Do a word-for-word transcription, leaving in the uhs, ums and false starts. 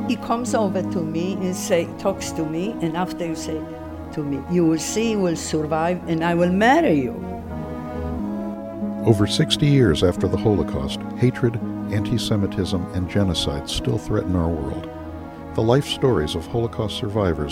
He comes over to me and say, talks to me, and after you say to me, you will see, you will survive, and I will marry you. Over sixty years after the Holocaust, hatred, anti-Semitism, and genocide still threaten our world. The life stories of Holocaust survivors